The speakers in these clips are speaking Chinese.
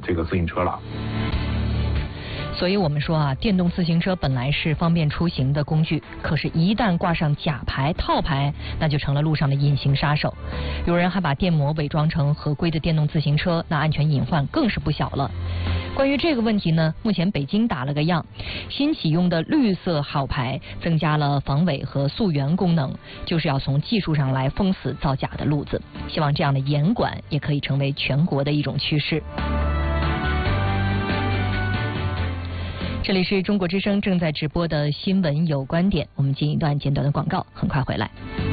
这个自行车了。 所以我们说啊，电动自行车本来是方便出行的工具，可是一旦挂上假牌、套牌，那就成了路上的隐形杀手。有人还把电摩伪装成合规的电动自行车，那安全隐患更是不小了。关于这个问题呢，目前北京打了个样，新启用的绿色好牌增加了防伪和溯源功能，就是要从技术上来封死造假的路子。希望这样的严管也可以成为全国的一种趋势。这里是中国之声正在直播的新闻有观点，我们进一段简短的广告，很快回来。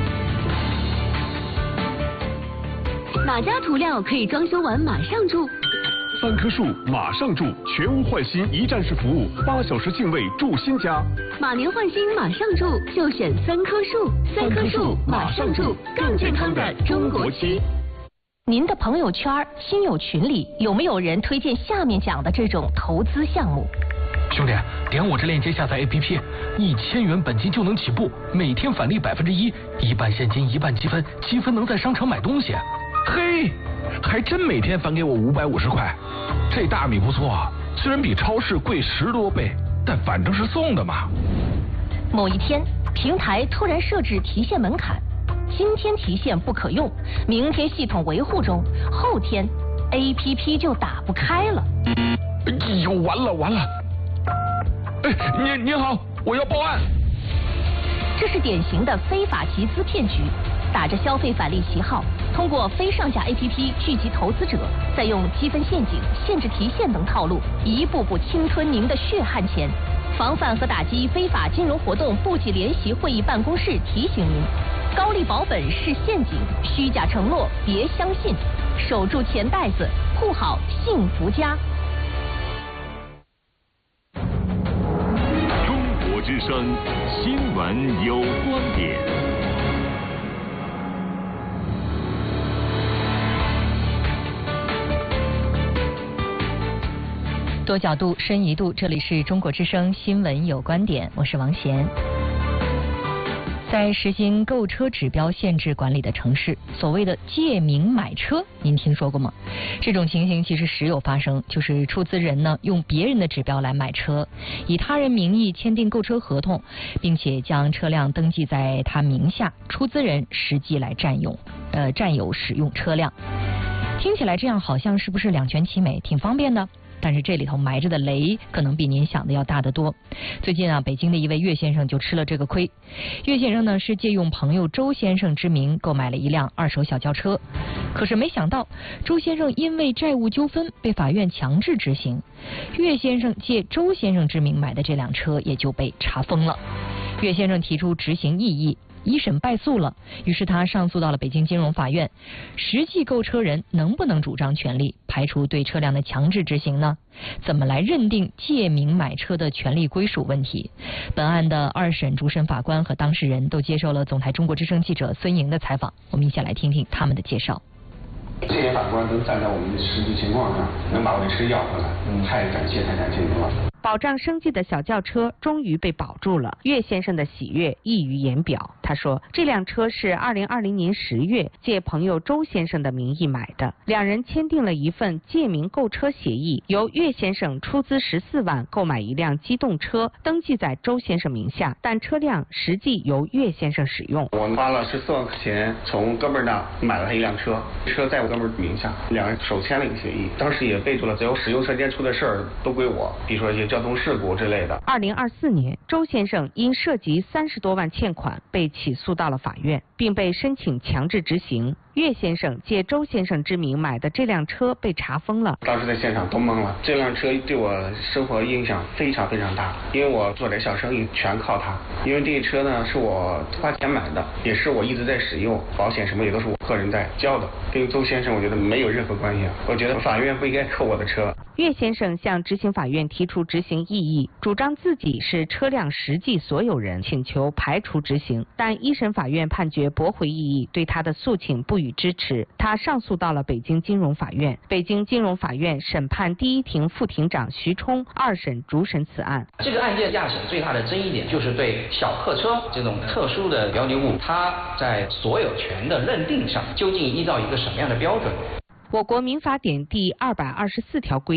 哪家涂料可以装修完马上住 3棵树马上住，全屋换新一站式服务，8小时净位住新家。 马年换新马上住，就选3棵树，3棵树马上住，更健康的中国区。您的朋友圈、亲友群里有没有人推荐下面讲的这种投资项目？ 兄弟，点我这链接下载 APP，1000元本金就能起步，每天返利1%，一半现金一半积分，积分能在商场买东西。 嘿，还真每天返给我550块，这大米不错啊，虽然比超市贵10多倍，但反正是送的嘛。 某一天，平台突然设置提现门槛，今天提现不可用，明天系统维护中，后天 APP 就打不开了。 哎呦，完了！哎，您好，我要报案。 这是典型的非法集资骗局，打着消费返利旗号，通过非上架 APP 聚集投资者，再用积分陷阱、限制提现等套路，一步步侵吞您的血汗钱。防范和打击非法金融活动部级联席会议办公室提醒您：高利保本是陷阱，虚假承诺别相信，守住钱袋子，护好幸福家。 中国之声新闻有观点。 多角度，深一度，这里是中国之声新闻有观点，我是王贤。在实行购车指标限制管理的城市，所谓的借名买车，您听说过吗？这种情形其实时有发生，就是出资人呢用别人的指标来买车，以他人名义签订购车合同，并且将车辆登记在他名下，出资人实际来占有使用车辆。听起来这样好像是不是两全其美，挺方便的？但是这里头埋着的雷可能比您想的要大得多。最近啊，北京的一位岳先生就吃了这个亏。岳先生呢是借用朋友周先生之名购买了一辆二手小轿车，可是没想到周先生因为债务纠纷被法院强制执行，岳先生借周先生之名买的这辆车也就被查封了。岳先生提出执行异议，一审败诉了，于是他上诉到了北京金融法院。实际购车人能不能主张权利，排除对车辆的强制执行呢？怎么来认定借名买车的权利归属问题？本案的2审主审法官和当事人都接受了总台中国之声记者孙莹的采访，我们一起来听听他们的介绍。 这些法官都站在我们的实际情况上，能把我的车要回来，太感谢您了。 保障生计的小轿车终于被保住了，岳先生的喜悦溢于言表。他说，这辆车是2020年10月借朋友周先生的名义买的，两人签订了一份借名购车协议，由岳先生出资14万购买一辆机动车，登记在周先生名下，但车辆实际由岳先生使用。 我花了14万块钱从哥们儿那买了他一辆车，车在我哥们儿名下，两人手签了一个协议，当时也备注了只要使用车间出的事儿都归我，比如说一些交通事故之类的。 2024年，周先生因涉及30多万欠款被起诉到了法院，并被申请强制执行。岳先生借周先生之名买的这辆车被查封了。 当时在现场都懵了，这辆车对我生活影响非常非常大，因为我做点小生意全靠它。因为这车呢是我花钱买的，也是我一直在使用，保险什么也都是我个人在交的，跟周先生我觉得没有任何关系。我觉得法院不应该扣我的车。 岳先生向执行法院提出执行异议，主张自己是车辆实际所有人，请求排除执行，但一审法院判决驳回异议，对他的诉请不予支持。他上诉到了北京金融法院，北京金融法院审判第一庭副庭长徐冲2审主审此案。 这个案件亚审最大的争议点就是对小客车这种特殊的标的物，它在所有权的认定上究竟依照一个什么样的标准？ 我国民法典第224条规